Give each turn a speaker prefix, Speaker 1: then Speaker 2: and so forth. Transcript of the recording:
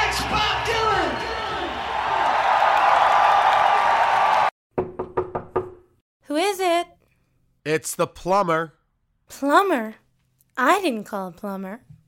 Speaker 1: It's Bob Dylan!
Speaker 2: Who is it?
Speaker 3: It's the plumber.
Speaker 2: Plumber? I didn't call a plumber.